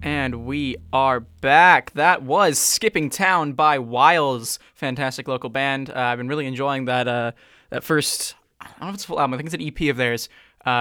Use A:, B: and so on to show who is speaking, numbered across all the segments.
A: And we are back. That was Skipping Town by Wiles, fantastic local band. I've been really enjoying that first, I don't know if it's a full album, I think it's an EP of theirs.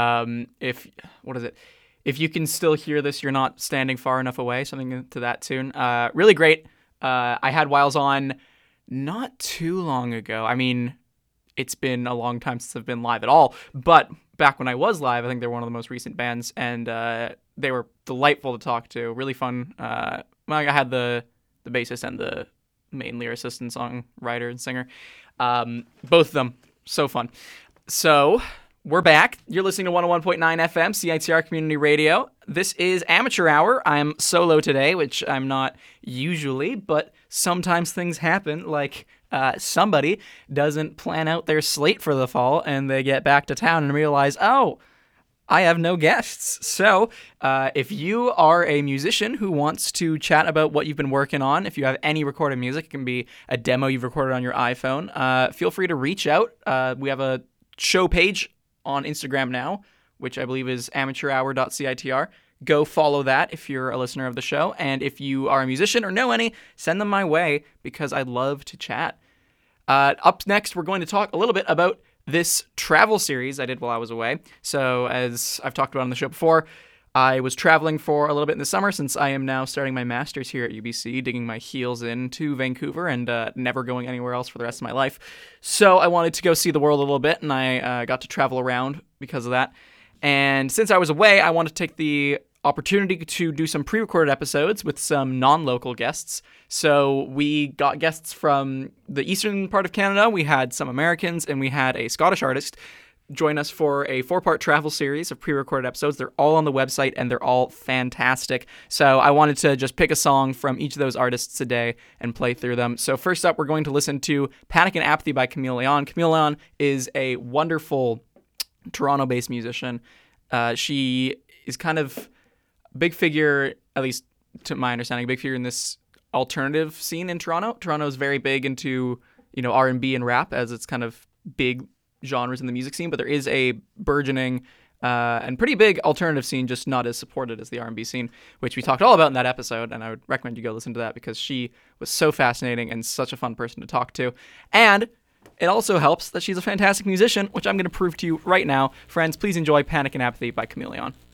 A: If you can still hear this, you're not standing far enough away, something to that tune. Really great. I had Wiles on not too long ago. I mean, it's been a long time since I've been live at all, but back when I was live, I think they're one of the most recent bands, and they were delightful to talk to. Really fun. I had the bassist and the main lyricist and songwriter and singer. Both of them, so fun. So we're back. You're listening to 101.9 FM, CITR Community Radio. This is Amateur Hour. I'm solo today, which I'm not usually, but sometimes things happen, like somebody doesn't plan out their slate for the fall, and they get back to town and realize, oh, I have no guests. So if you are a musician who wants to chat about what you've been working on, if you have any recorded music, it can be a demo you've recorded on your iPhone, feel free to reach out. We have a show page on Instagram now, which I believe is amateurhour.citr. Go follow that if you're a listener of the show. And if you are a musician or know any, send them my way because I'd love to chat. Up next, we're going to talk a little bit about this travel series I did while I was away. So as I've talked about on the show before, I was traveling for a little bit in the summer since I am now starting my master's here at UBC, digging my heels into Vancouver and never going anywhere else for the rest of my life. So I wanted to go see the world a little bit, and I got to travel around because of that. And since I was away, I wanted to take the opportunity to do some pre-recorded episodes with some non-local guests. So we got guests from the eastern part of Canada, we had some Americans, and we had a Scottish artist join us for a 4-part travel series of pre-recorded episodes. They're all on the website, and they're all fantastic. So I wanted to just pick a song from each of those artists today and play through them. So first up, we're going to listen to Panic and Apathy by Camille Leon. Camille Leon is a wonderful Toronto-based musician. She is kind of a big figure, at least to my understanding, a big figure in this alternative scene in Toronto. Toronto is very big into, R&B and rap as it's kind of big genres in the music scene, but there is a burgeoning and pretty big alternative scene, just not as supported as the R&B scene, which we talked all about in that episode, and I would recommend you go listen to that because she was so fascinating and such a fun person to talk to. And it also helps that she's a fantastic musician, which I'm going to prove to you right now. Friends, please enjoy Panic and Apathy by Camille Leon.